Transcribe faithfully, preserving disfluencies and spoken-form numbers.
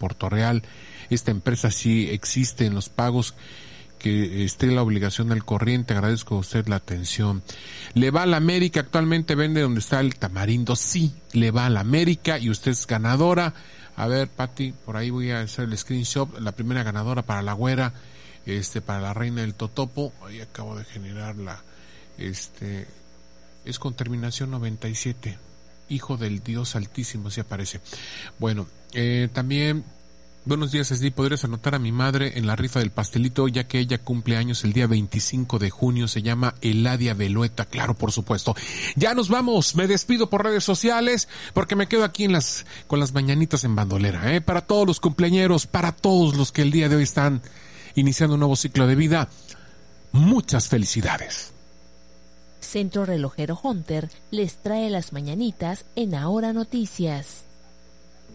Puerto Real. Esta empresa sí existe en los pagos, que esté la obligación al corriente. Agradezco a usted la atención. Le va a la América, actualmente vende donde está el tamarindo. Sí, le va a la América y usted es ganadora. A ver, Pati, por ahí voy a hacer el screenshot. La primera ganadora para la güera, este, para la reina del Totopo. Ahí acabo de generar la, este, es con terminación noventa y siete. Hijo del Dios Altísimo, si aparece. Bueno, eh, también, buenos días, Esli. ¿Podrías anotar a mi madre en la rifa del pastelito, ya que ella cumple años el día veinticinco de junio? Se llama Eladia Velueta. Claro, por supuesto. Ya nos vamos. Me despido por redes sociales porque me quedo aquí en las con las mañanitas en bandolera, ¿eh? Para todos los cumpleañeros, para todos los que el día de hoy están iniciando un nuevo ciclo de vida, muchas felicidades. Centro Relojero Hunter les trae las mañanitas en Ahora Noticias.